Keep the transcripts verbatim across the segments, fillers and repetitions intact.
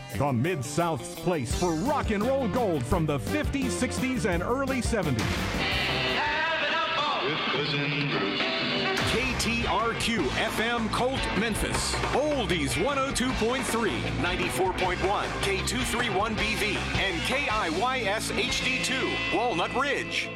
The Mid-South's place for rock and roll gold from the fifties, sixties, and early seventies. K T R Q F M Colt Memphis. Oldies one oh two point three, ninety-four point one, K two thirty-one B V, and K I Y S H D two, Walnut Ridge.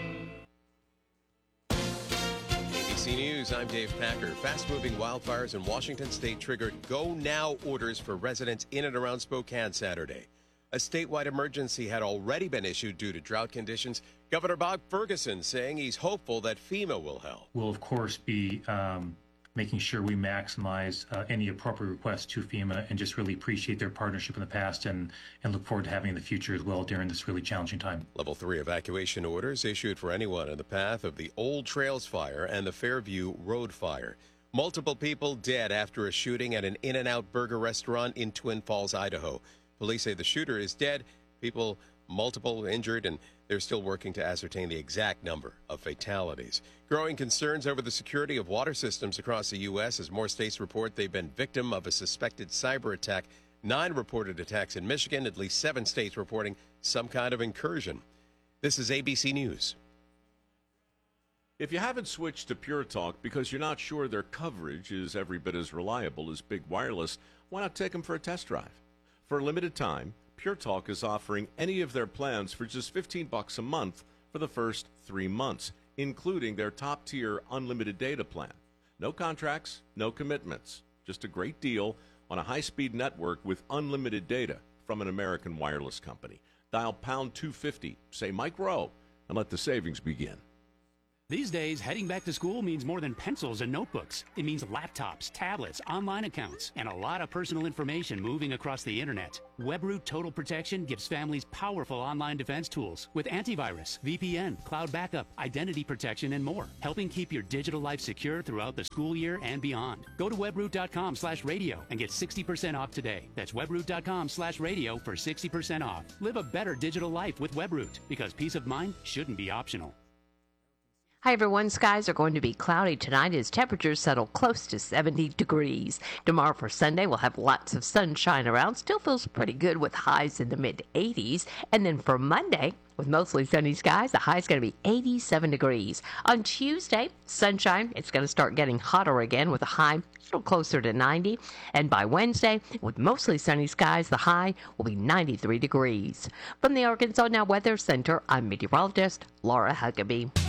A B C News, I'm Dave Packer. Fast-moving wildfires in Washington state triggered go-now orders for residents in and around Spokane Saturday. A statewide emergency had already been issued due to drought conditions. Governor Bob Ferguson saying he's hopeful that FEMA will help. We'll, of course, be um, making sure we maximize uh, any appropriate requests to FEMA and just really appreciate their partnership in the past and, and look forward to having in the future as well during this really challenging time. Level three evacuation orders issued for anyone in the path of the Old Trails fire and the Fairview Road fire. Multiple people dead after a shooting at an In-N-Out burger restaurant in Twin Falls, Idaho. Police say the shooter is dead, people multiple injured, and they're still working to ascertain the exact number of fatalities. Growing concerns over the security of water systems across the U S as more states report they've been victim of a suspected cyber attack. Nine reported attacks in Michigan, at least seven states reporting some kind of incursion. This is A B C News. If you haven't switched to Pure Talk because you're not sure their coverage is every bit as reliable as Big Wireless, why not take them for a test drive? For a limited time, Pure Talk is offering any of their plans for just fifteen bucks a month for the first three months, including their top-tier unlimited data plan. No contracts, no commitments, just a great deal on a high-speed network with unlimited data from an American wireless company. Dial pound two fifty, say Mike Rowe, and let the savings begin. These days, heading back to school means more than pencils and notebooks. It means laptops, tablets, online accounts, and a lot of personal information moving across the internet. WebRoot Total Protection gives families powerful online defense tools with antivirus, V P N, cloud backup, identity protection, and more, helping keep your digital life secure throughout the school year and beyond. Go to webroot.com slash radio and get sixty percent off today. That's webroot.com slash radio for sixty percent off. Live a better digital life with WebRoot, because peace of mind shouldn't be optional. Hi, everyone. Skies are going to be cloudy tonight as temperatures settle close to seventy degrees. Tomorrow for Sunday, we'll have lots of sunshine around. Still feels pretty good with highs in the mid eighties. And then for Monday, with mostly sunny skies, the high is going to be eighty-seven degrees. On Tuesday, sunshine. It's going to start getting hotter again with a high a little closer to ninety. And by Wednesday, with mostly sunny skies, the high will be ninety-three degrees. From the Arkansas Now Weather Center, I'm meteorologist Laura Huckabee.